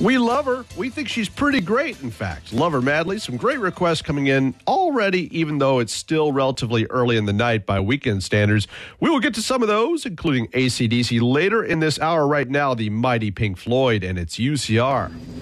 We love her. We think she's pretty great, in fact. Love her madly. Some great requests coming in already, even though it's still relatively early in the night by weekend standards. We will get to some of those, including AC/DC, later in this hour. Right now, the mighty Pink Floyd and its UCR.